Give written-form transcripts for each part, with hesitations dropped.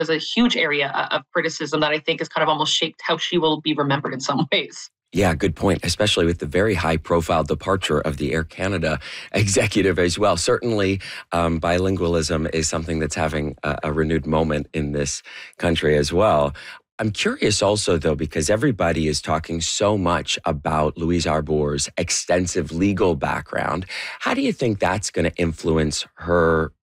a huge area of criticism that I think has kind of almost shaped how she will be remembered in some ways. Yeah, good point, especially with the very high-profile departure of the Air Canada executive as well. Certainly, bilingualism is something that's having a renewed moment in this country as well. I'm curious also, though, because everybody is talking so much about Louise Arbour's extensive legal background. How do you think that's going to influence her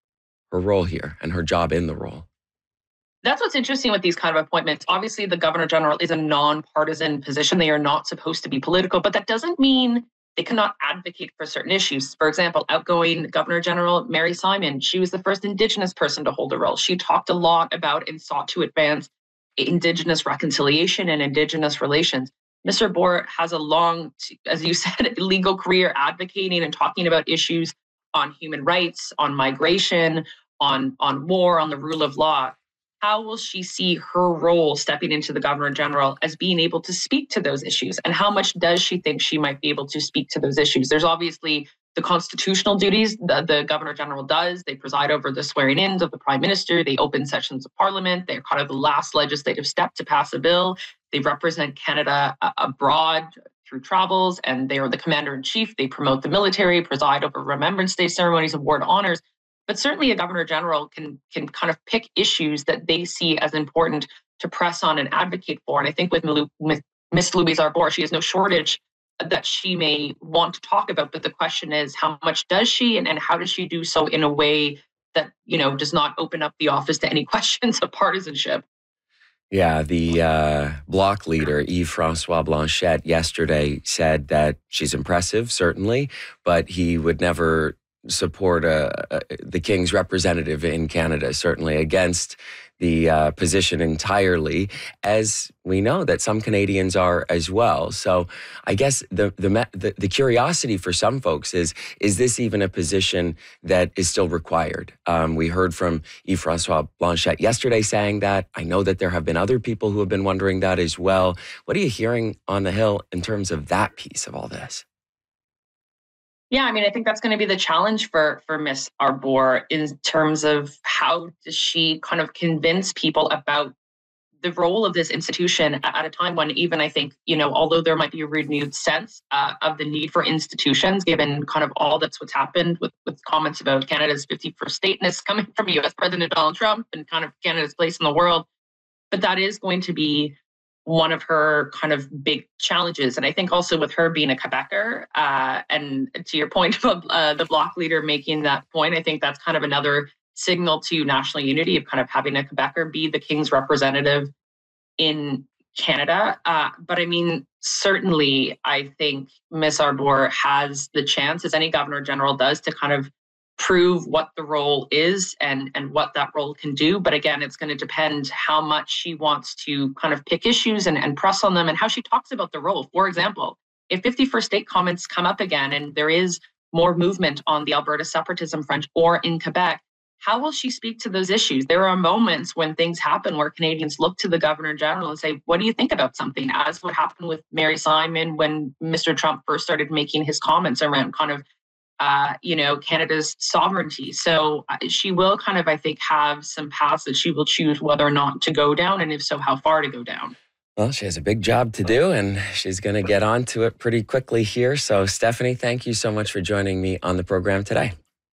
role here and her job in the role? That's what's interesting with these kind of appointments. Obviously, the Governor General is a nonpartisan position. They are not supposed to be political, but that doesn't mean they cannot advocate for certain issues. For example, outgoing Governor General Mary Simon, she was the first Indigenous person to hold a role. She talked a lot about and sought to advance Indigenous reconciliation and Indigenous relations. Mr. Arbour has a long, as you said, legal career advocating and talking about issues on human rights, on migration, on war, on the rule of law. How will she see her role stepping into the Governor General as being able to speak to those issues? And how much does she think she might be able to speak to those issues? There's obviously the constitutional duties that the Governor General does. They preside over the swearing-ins of the Prime Minister. They open sessions of Parliament. They're kind of the last legislative step to pass a bill. They represent Canada abroad through travels, and they are the Commander-in-Chief. They promote the military, preside over Remembrance Day ceremonies, award honors. But certainly a Governor General can kind of pick issues that they see as important to press on and advocate for. And I think with Miss Louise Arbour, she has no shortage that she may want to talk about. But the question is, how much does she, and how does she do so in a way that, does not open up the office to any questions of partisanship? Yeah, the Bloc leader, Yves-François Blanchet, yesterday said that she's impressive, certainly, but he would never support the King's representative in Canada, certainly against the position entirely, as we know that some Canadians are as well. So I guess the curiosity for some folks is this even a position that is still required? We heard from Yves-François Blanchet yesterday saying that. I know that there have been other people who have been wondering that as well. What are you hearing on the Hill in terms of that piece of all this? Yeah, I mean, I think that's going to be the challenge for Miss Arbour in terms of how does she kind of convince people about the role of this institution at a time when even I think, although there might be a renewed sense of the need for institutions, given kind of all what's happened with comments about Canada's 51st stateness coming from U.S. President Donald Trump and kind of Canada's place in the world. But that is going to be one of her kind of big challenges. And I think also with her being a Quebecer, and to your point about the Bloc leader making that point, I think that's kind of another signal to national unity of kind of having a Quebecer be the King's representative in Canada. But I mean, certainly I think Miss Arbour has the chance, as any Governor General does, to kind of prove what the role is and what that role can do. But again, it's going to depend how much she wants to kind of pick issues and press on them and how she talks about the role. For example, if 51st state comments come up again and there is more movement on the Alberta separatism front or in Quebec, how will she speak to those issues? There are moments when things happen where Canadians look to the Governor General and say, what do you think about something? As what happened with Mary Simon when Mr. Trump first started making his comments around kind of Canada's sovereignty. So she will kind of, I think, have some paths that she will choose whether or not to go down, and if so, how far to go down. Well, she has a big job to do, and she's going to get on to it pretty quickly here. So, Stephanie, thank you so much for joining me on the program today.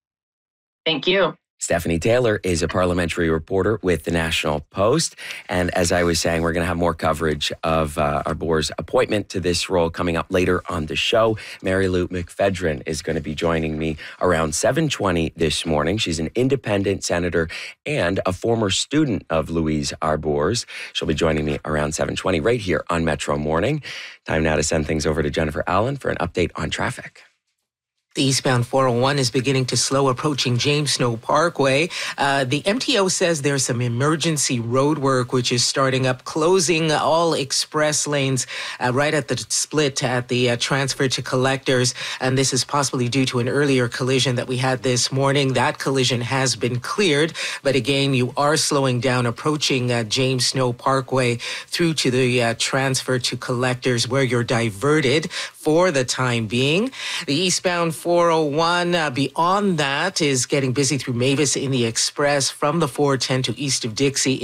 Thank you. Stephanie Taylor is a parliamentary reporter with the National Post. And as I was saying, we're going to have more coverage of Arbour's appointment to this role coming up later on the show. Mary Lou McPhedran is going to be joining me around 7:20 this morning. She's an independent senator and a former student of Louise Arbour's. She'll be joining me around 7:20 right here on Metro Morning. Time now to send things over to Jennifer Allen for an update on traffic. The eastbound 401 is beginning to slow approaching James Snow Parkway. The MTO says there's some emergency road work which is starting up, closing all express lanes right at the split at the transfer to collectors. And this is possibly due to an earlier collision that we had this morning. That collision has been cleared. But again, you are slowing down approaching James Snow Parkway through to the transfer to collectors where you're diverted for the time being. The eastbound 401 beyond that is getting busy through Mavis in the Express from the 410 to east of Dixie.